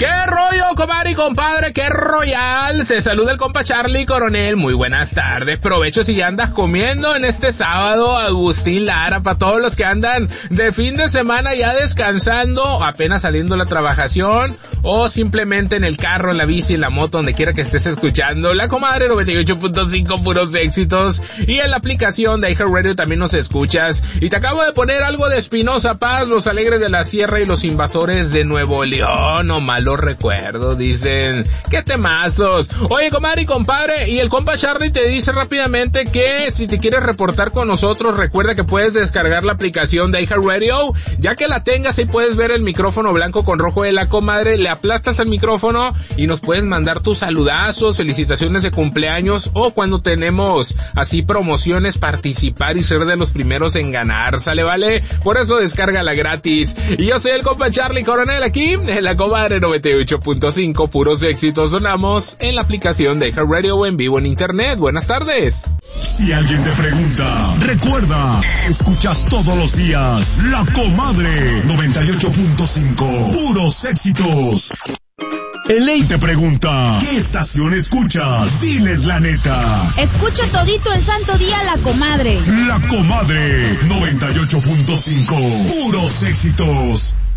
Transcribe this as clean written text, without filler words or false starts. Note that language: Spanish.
¿Qué rollo, comadre y compadre? ¿Qué royal? Te saluda el compa Charlie Coronel. Muy buenas tardes. Provecho si ya andas comiendo en este sábado, Agustín Lara. Para todos los que andan de fin de semana ya descansando, apenas saliendo a la trabajación, o simplemente en el carro, en la bici, en la moto, donde quiera que estés escuchando. La comadre 98.5, puros éxitos. Y en la aplicación de iHeartRadio también nos escuchas. Y te acabo de poner algo de Espinoza Paz, Los Alegres de la Sierra y Los Invasores de Nuevo León. No malo recuerdo, dicen. ¡Qué temazos! Oye, comadre y compadre, y el compa Charlie te dice rápidamente que si te quieres reportar con nosotros, recuerda que puedes descargar la aplicación de iHeartRadio. Ya que la tengas, ahí puedes ver el micrófono blanco con rojo de la comadre, le aplastas el micrófono y nos puedes mandar tus saludazos, felicitaciones de cumpleaños, o cuando tenemos así promociones, participar y ser de los primeros en ganar, ¿sale? Vale, por eso descárgala gratis. Y yo soy el compa Charlie Coronel, aquí en la comadre 98.5, puros éxitos. Sonamos en la aplicación de iHeartRadio o en vivo en internet. Buenas tardes. Si alguien te pregunta, recuerda, escuchas todos los días La Comadre 98.5, puros éxitos. Elaine te pregunta, ¿qué estación escuchas? Diles la neta. Escucho todito el santo día La Comadre. La Comadre 98.5, puros éxitos.